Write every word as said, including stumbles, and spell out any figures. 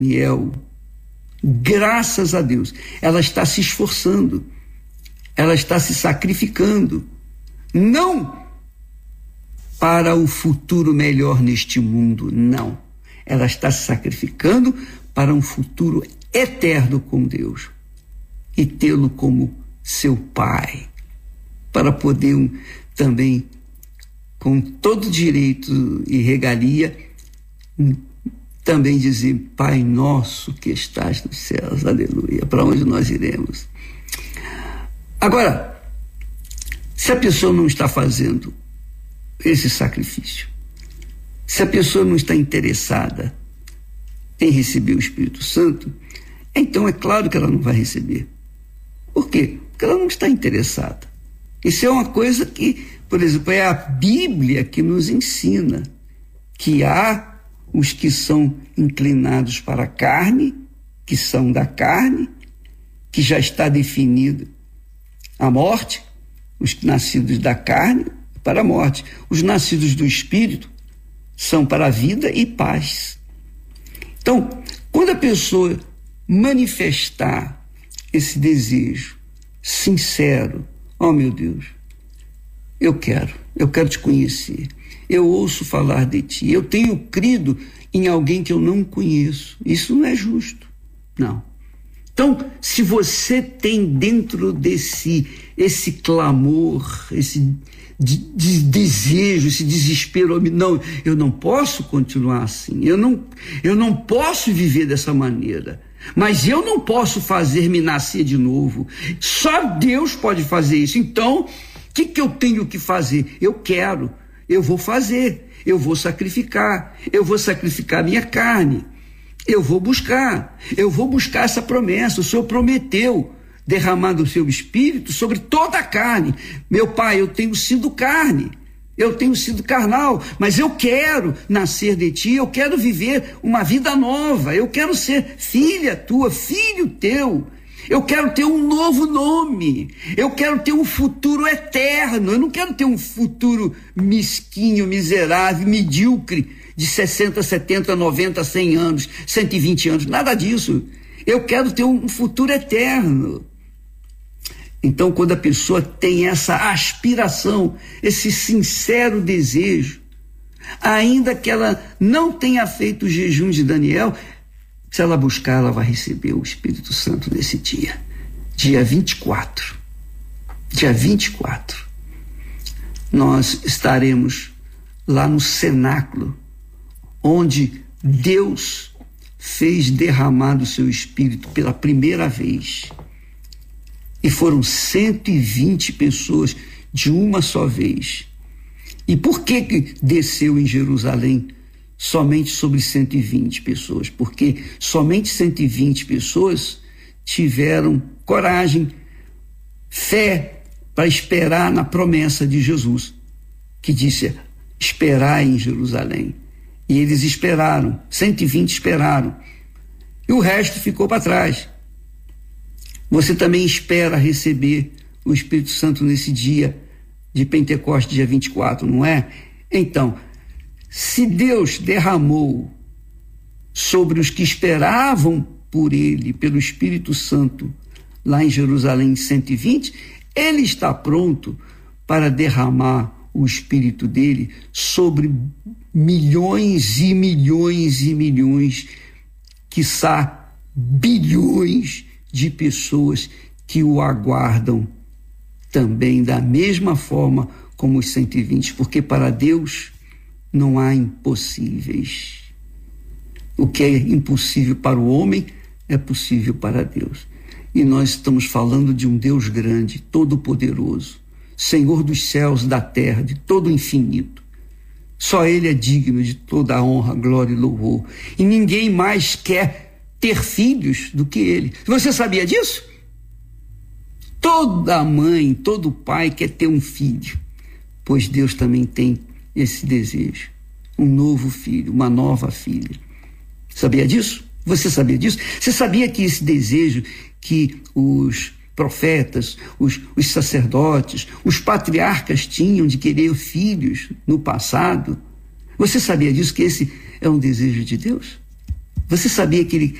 Daniel, graças a Deus, ela está se esforçando, ela está se sacrificando, não para o futuro melhor neste mundo, não. Ela está se sacrificando para um futuro eterno com Deus e tê-lo como seu pai, para poder um, também, com todo direito e regalia, um, também dizer: Pai nosso que estás nos céus, aleluia, para onde nós iremos. Agora, se a pessoa não está fazendo esse sacrifício, se a pessoa não está interessada em receber o Espírito Santo, então é claro que ela não vai receber. Por quê? Porque ela não está interessada. Isso é uma coisa que, por exemplo, é a Bíblia que nos ensina que há os que são inclinados para a carne, que são da carne, que já está definido a morte, os nascidos da carne para a morte. Os nascidos do Espírito são para a vida e paz. Então, quando a pessoa manifestar esse desejo sincero, oh meu Deus, eu quero, eu quero te conhecer, eu ouço falar de ti, eu tenho crido em alguém que eu não conheço, isso não é justo, não. Então, se você tem dentro de si esse clamor, esse de, de desejo, esse desespero, não, eu não posso continuar assim, eu não, eu não posso viver dessa maneira, mas eu não posso fazer-me nascer de novo, só Deus pode fazer isso. Então, o que, que eu tenho que fazer? Eu quero, eu vou fazer, eu vou sacrificar, eu vou sacrificar minha carne, eu vou buscar, eu vou buscar essa promessa. O Senhor prometeu derramar do seu Espírito sobre toda a carne. Meu Pai, eu tenho sido carne, eu tenho sido carnal, mas eu quero nascer de ti, eu quero viver uma vida nova, eu quero ser filha tua, filho teu, eu quero ter um novo nome, eu quero ter um futuro eterno, eu não quero ter um futuro mesquinho, miserável, medíocre, de sessenta, setenta, noventa, cem anos, cento e vinte anos, nada disso. Eu quero ter um futuro eterno. Então, quando a pessoa tem essa aspiração, esse sincero desejo, ainda que ela não tenha feito o jejum de Daniel, se ela buscar, ela vai receber o Espírito Santo nesse dia, dia vinte e quatro. Dia vinte e quatro, nós estaremos lá no cenáculo, onde Deus fez derramar do seu Espírito pela primeira vez. E foram cento e vinte pessoas de uma só vez. E por que que desceu em Jerusalém somente sobre cento e vinte pessoas? Porque somente cento e vinte pessoas tiveram coragem, fé, para esperar na promessa de Jesus, que disse: esperar em Jerusalém. E eles esperaram, cento e vinte esperaram, e o resto ficou para trás. Você também espera receber o Espírito Santo nesse dia de Pentecostes, dia vinte e quatro, não é? Então, se Deus derramou sobre os que esperavam por ele, pelo Espírito Santo, lá em Jerusalém, cento e vinte, ele está pronto para derramar o Espírito dele sobre milhões e milhões e milhões, quiçá bilhões de pessoas que o aguardam também da mesma forma como os cento e vinte, porque para Deus não há impossíveis. O que é impossível para o homem é possível para Deus. E nós estamos falando de um Deus grande, todo-poderoso, Senhor dos céus, da terra, de todo o infinito. Só Ele é digno de toda a honra, glória e louvor. E ninguém mais quer ter filhos do que Ele. Você sabia disso? Toda mãe, todo pai quer ter um filho, pois Deus também tem esse desejo. Um novo filho, uma nova filha. Sabia disso? Você sabia disso? Você sabia que esse desejo que os profetas, os, os sacerdotes, os patriarcas tinham de querer filhos no passado? Você sabia disso, que esse é um desejo de Deus? Você sabia que ele